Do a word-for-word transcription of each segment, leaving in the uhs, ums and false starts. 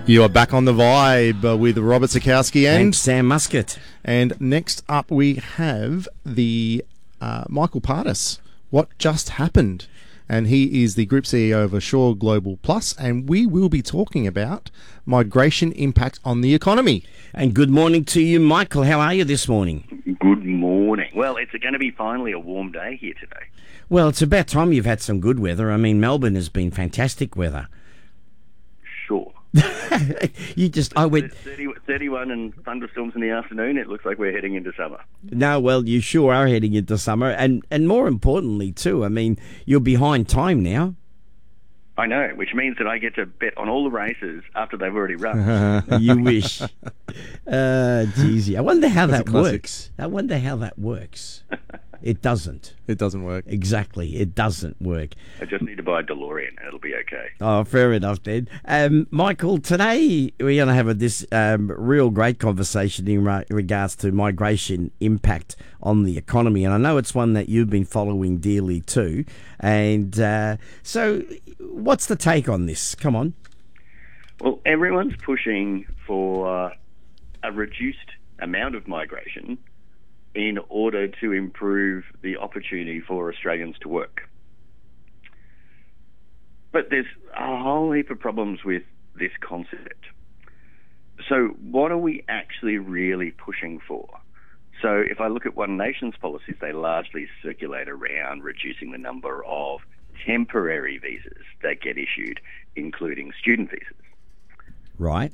You are back on the vibe uh, with Robert Sikowski and, And Sam Muscat. and next up we have the uh, Michael Pardis. What just happened? And he is the Group C E O of Assure Global Plus, and we will be talking about migration impact on the economy. And good morning to you, Michael. How are you this morning? Good morning. Well, it's going to be finally a warm day here today. Well, it's about time you've had some good weather. I mean, Melbourne has been fantastic weather. Sure. you just, I went... It's thirty, thirty-one and thunderstorms in the afternoon. It looks like we're heading into summer. No, well, you sure are heading into summer. And, and more importantly, too, I mean, you're behind time now. I know, which means that I get to bet on all the races after they've already run. You wish. Uh, geezy. I wonder how That's that a classic. works. I wonder how that works. It doesn't. It doesn't work. Exactly. It doesn't work. I just need to buy a DeLorean and it'll be okay. Oh, fair enough, then. Um, Michael, today we're going to have a, this um, real great conversation in re- regards to migration impact on the economy. And I know it's one that you've been following dearly too. And uh, so what's the take on this? Come on. Well, everyone's pushing for uh, a reduced amount of migration in order to improve the opportunity for Australians to work. But there's a whole heap of problems with this concept. So what are we actually really pushing for? So if I look at One Nation's policies, they largely circulate around reducing the number of temporary visas that get issued, including student visas. Right.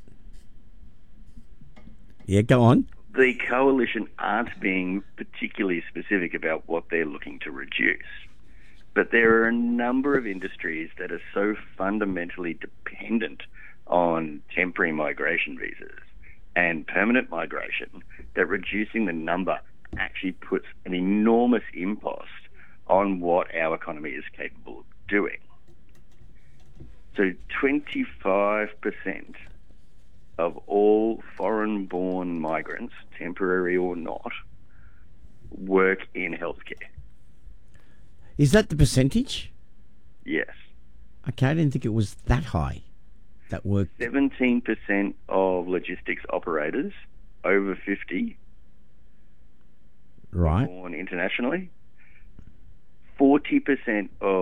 Yeah, go on. The coalition aren't being particularly specific about what they're looking to reduce. But there are a number of industries that are so fundamentally dependent on temporary migration visas and permanent migration that reducing the number actually puts an enormous impost on what our economy is capable of doing. So twenty-five percent of all foreign-born migrants, temporary or not, work in healthcare. Is that the percentage? Yes. Okay, I didn't think it was that high. That work. seventeen percent of logistics operators over fifty Right. born internationally. forty percent of